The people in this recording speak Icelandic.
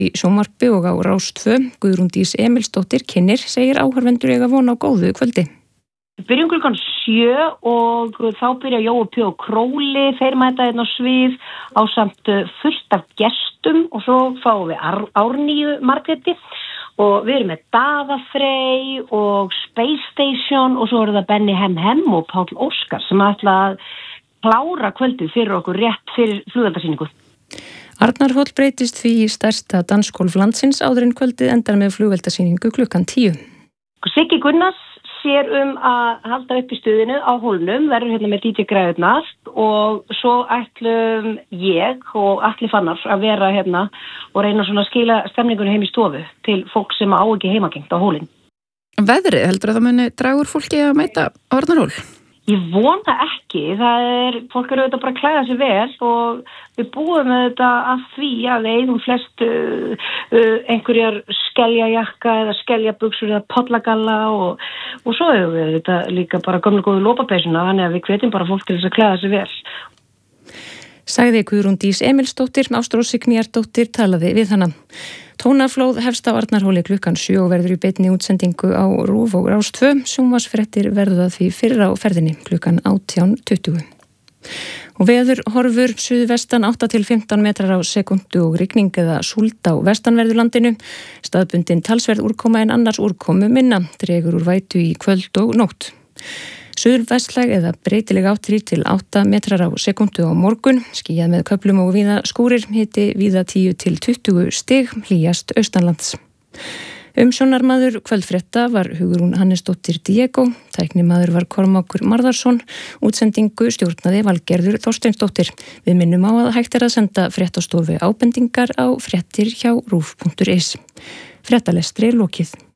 Í sjónvarpi og á Rás 2, Guðrún Dís Emilsdóttir kynnir, segir áhorfendur eiga von á góðu kvöldi. Við byrjum klukkan 7 og þá byrja Jói P. og Króli, þeir mæta á svið ásamt fullt af gestum og svo fáum við Árnýju Margréti og við erum með Daða Frey og Space Station og svo eru það Benny Hem og Páll Óskar sem ætla að klára kvöldið fyrir okkur rétt fyrir flugeldasýningu. Arnarhóll breytist því í stærsta dansgólf landsins áður en kvöldið endar með flugeldasýningu klukkan 10. Siggi Gunnars sér að halda upp í stuðinu á hólnum, verður hérna með DJ-græðurnar og svo ætlum ég og Atli Fannar að vera hérna og reyna svona að skila stemningunni heim í stofu til fólk sem á ekki heimagengt á hólinn. Veðrið, heldur að það muni draga úr fólki að mæta á Arnarhól? Ég vona ekki, fólk eru auðvitað bara að klæða sig vel og við búum auðvitað að því að við eigum flest einhverjar skeljajakka eða skeljabuxur eða pollagalla og svo hefur við auðvitað líka bara gömlu góðu lópapeysuna, þannig að við hvetjum bara fólk til þess að klæða sig vel. Sagði Guðrún Dís Emilsdóttir, Ástrós Signýjardóttir talaði við hana. Tónaflóð hefst á Arnarhóli klukkan 7 og verður í beinni útsendingu á RÚV og Rás 2. Sjónvarpsfréttir verða því fyrr á ferðinni klukkan 18:20. Og veður horfur suðvestan 8 til 15 metrar á sekundu og rigning eða súld á vestanverðurlandinu. Staðbundin talsverð úrkoma en annars úrkomu minna, dregur úr vætu í kvöld og nótt. Suðvestlæg eða breytileg átt 3 til 8 metrar á sekundu á morgun, skýjað með köflum og víða skúrir, hiti víða 10 til 20 stig, hlýjast austanlands. Umsjónarmaður kvöldfrétta var Hugrún Hannesdóttir Diego, tæknimaður var Kormákur Marðarsson, útsendingu stjórnaði Valgerður Þorsteinsdóttir. Við minnum á að hægt að senda fréttastofu ábendingar á fréttir hjá rúv.is. Fréttalestri lokið.